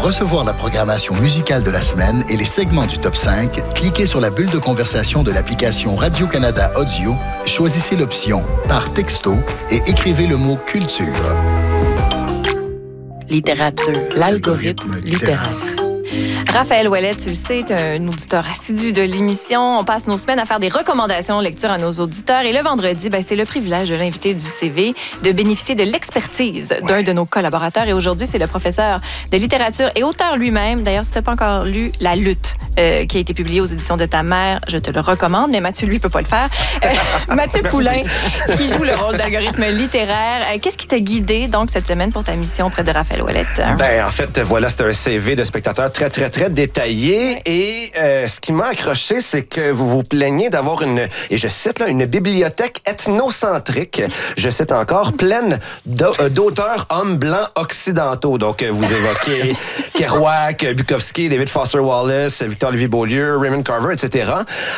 recevoir la programmation musicale de la semaine et les segments du Top 5, cliquez sur la bulle de conversation de l'application Radio-Canada Audio, choisissez l'option « Par texto » et écrivez le mot « Culture ». Littérature, l'algorithme littéraire. Raphaël Ouellet, tu le sais, est un auditeur assidu de l'émission. On passe nos semaines à faire des recommandations de lecture à nos auditeurs. Et le vendredi, c'est le privilège de l'invité du CV de bénéficier de l'expertise d'un de nos collaborateurs. Et aujourd'hui, c'est le professeur de littérature et auteur lui-même. D'ailleurs, si tu n'as pas encore lu La Lutte, qui a été publié aux éditions de ta mère, je te le recommande, mais Mathieu, lui, peut pas le faire. Mathieu Poulain, qui joue le rôle d'algorithme littéraire. Qu'est-ce qui t'a guidé, donc, cette semaine pour ta mission auprès de Raphaël Ouellet? En fait, voilà, c'est un CV de spectateur très, très, très détaillé. Et ce qui m'a accroché, c'est que vous vous plaignez d'avoir et je cite là, une bibliothèque ethnocentrique, je cite encore, pleine d'auteurs hommes blancs occidentaux. Donc, vous évoquez Kerouac, Bukowski, David Foster Wallace, Victor-Olivier Beaulieu, Raymond Carver, etc.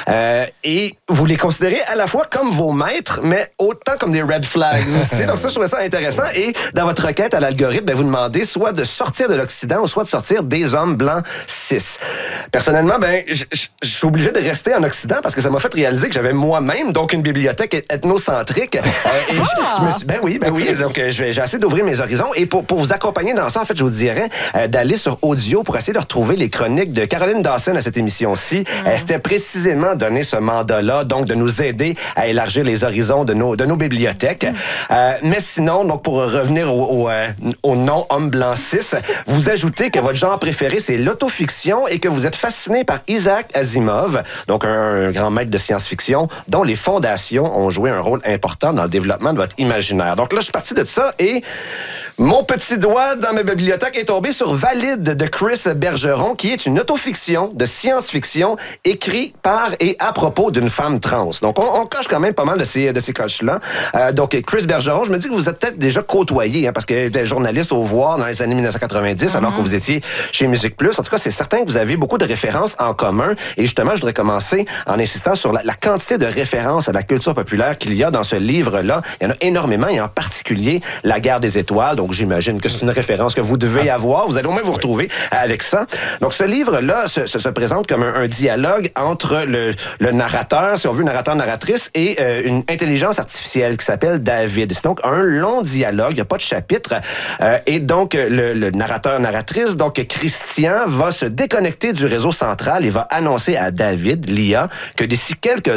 Et vous les considérez à la fois comme vos maîtres, mais autant comme des red flags aussi. Donc ça, je trouvais ça intéressant. Et dans votre requête à l'algorithme, vous demandez soit de sortir de l'Occident ou soit de sortir des hommes blancs cis. Personnellement, je suis obligé de rester en Occident parce que ça m'a fait réaliser que j'avais moi-même donc une bibliothèque ethnocentrique. Et je me suis oui. Donc j'ai essayé d'ouvrir mes horizons. Et pour vous accompagner dans ça, en fait, je vous dirais d'aller sur Audio pour essayer de retrouver les chroniques de Caroline Dawson à cette émission-ci. C'était précisément donné ce mandat-là, donc de nous aider à élargir les horizons de nos bibliothèques. Mais sinon, donc pour revenir au nom homme blanc cis, vous ajoutez que votre genre préféré, c'est l'autofiction et que vous êtes fasciné par Isaac Asimov, donc un grand maître de science-fiction, dont les fondations ont joué un rôle important dans le développement de votre imaginaire. Donc là, je suis parti de ça et mon petit doigt dans ma bibliothèque est tombé sur Valide de Chris Bergeron, qui est une autofiction de science-fiction écrite par et à propos d'une femme trans. Donc, on coche quand même pas mal de ces coches-là. Donc, Chris Bergeron, je me dis que vous êtes peut-être déjà côtoyé, parce que vous êtes journaliste au Voir dans les années 1990, alors que vous étiez chez Musique Plus. En tout cas, c'est certain que vous avez beaucoup de références en commun. Et justement, je voudrais commencer en insistant sur la quantité de références à la culture populaire qu'il y a dans ce livre-là. Il y en a énormément, et en particulier La Guerre des étoiles. Donc, j'imagine que c'est une référence que vous devez avoir. Vous allez au moins vous retrouver avec ça. Donc, ce livre-là se présente comme un dialogue entre le narrateur, si on veut, narrateur-narratrice, et une intelligence artificielle qui s'appelle David. C'est donc un long dialogue, il n'y a pas de chapitre. Et donc, le narrateur-narratrice, donc Christian, va se déconnecter du réseau central et va annoncer à David, l'IA, que d'ici quelques